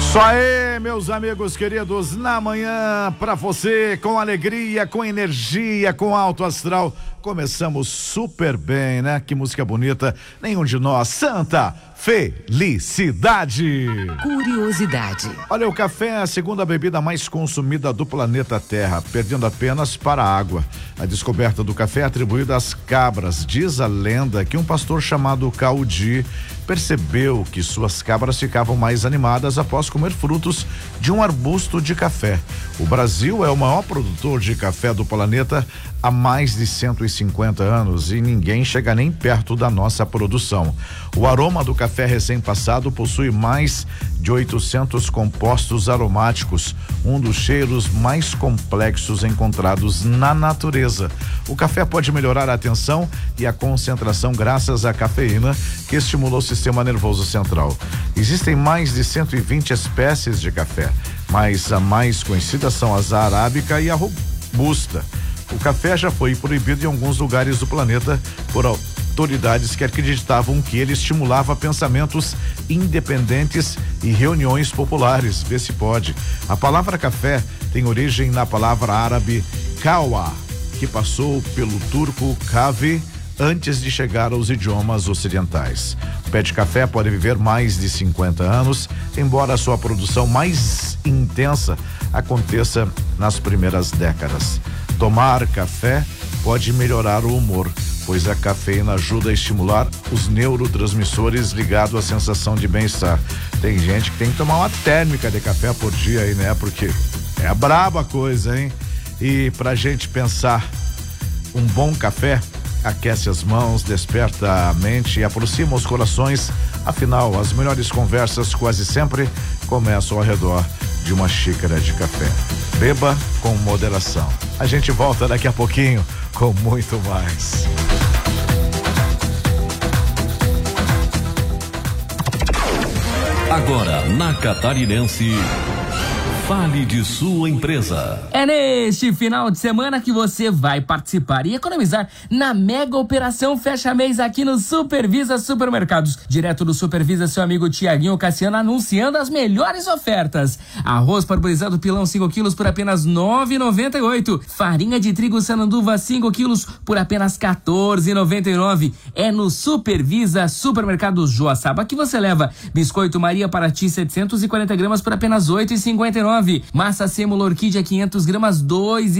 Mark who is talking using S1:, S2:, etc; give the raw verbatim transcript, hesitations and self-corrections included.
S1: Isso aí, meus amigos queridos, na manhã pra você, com alegria, com energia, com alto astral. Começamos super bem, né? Que música bonita. Nenhum de nós. Santa Felicidade.
S2: Curiosidade.
S1: Olha, o café é a segunda bebida mais consumida do planeta Terra, perdendo apenas para a água. A descoberta do café é atribuída às cabras. Diz a lenda que um pastor chamado Caudi percebeu que suas cabras ficavam mais animadas após comer frutos de um arbusto de café. O Brasil é o maior produtor de café do planeta há mais de cento e cinquenta anos e ninguém chega nem perto da nossa produção. O aroma do café recém-passado possui mais de oitocentos compostos aromáticos, um dos cheiros mais complexos encontrados na natureza. O café pode melhorar a atenção e a concentração graças à cafeína, que estimula o sistema nervoso central. Existem mais de cento e vinte espécies de café, mas a mais conhecida são as arábica e a robusta. O café já foi proibido em alguns lugares do planeta por autoridades que acreditavam que ele estimulava pensamentos independentes e reuniões populares. Vê se pode. A palavra café tem origem na palavra árabe kawa, que passou pelo turco kahve antes de chegar aos idiomas ocidentais. O pé de café pode viver mais de cinquenta anos, embora a sua produção mais intensa aconteça nas primeiras décadas. Tomar café pode melhorar o humor, pois a cafeína ajuda a estimular os neurotransmissores ligados à sensação de bem-estar. Tem gente que tem que tomar uma térmica de café por dia aí, né? Porque é braba a coisa, hein? E pra gente pensar, um bom café aquece as mãos, desperta a mente e aproxima os corações. Afinal, as melhores conversas quase sempre começam ao redor de uma xícara de café. Beba com moderação. A gente volta daqui a pouquinho com muito mais.
S3: Agora na Catarinense, fale de sua empresa.
S4: É neste final de semana que você vai participar e economizar na mega operação fecha mês aqui no Supervisa Supermercados. Direto do Supervisa, seu amigo Tiaguinho Cassiano anunciando as melhores ofertas. Arroz parboilizado pilão cinco quilos por apenas nove reais e noventa e oito centavos. Farinha de trigo Sananduva cinco quilos por apenas quatorze reais e noventa e nove centavos. É no Supervisa Supermercados Joaçaba que você leva Biscoito Maria Paraty setecentos e quarenta gramas por apenas oito reais e cinquenta e nove centavos. Massa sêmola orquídea quinhentas gramas, dois